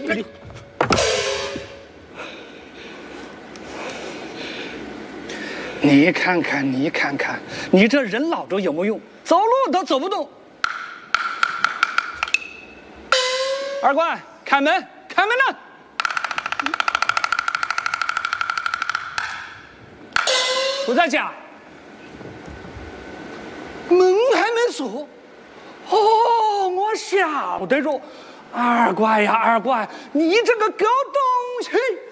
你看看，你看看，你这人老着有没有用？走路都走不动。二官，开门，开门呐！不在家，门还没锁。哦，我晓得着。二官呀，二官，你这个狗东西！